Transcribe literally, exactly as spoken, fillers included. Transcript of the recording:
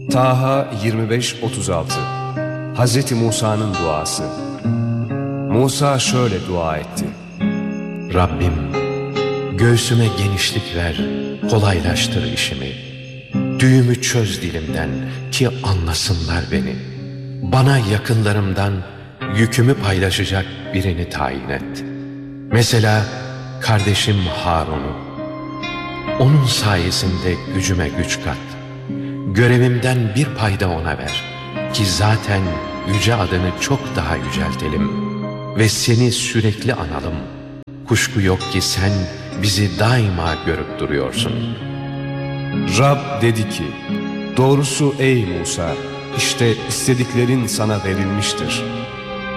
Taha yirmi beş otuz altı. Hazreti Musa'nın duası. Musa şöyle dua etti: Rabbim, göğsüme genişlik ver, kolaylaştır işimi. Düğümü çöz dilimden ki anlasınlar beni. Bana yakınlarımdan yükümü paylaşacak birini tayin et. Mesela kardeşim Harun'u. Onun sayesinde gücüme güç kat. Görevimden bir payda ona ver ki zaten yüce adını çok daha yüceltelim ve seni sürekli analım. Kuşku yok ki sen bizi daima görüp duruyorsun. Rab dedi ki: doğrusu ey Musa, işte istediklerin sana verilmiştir.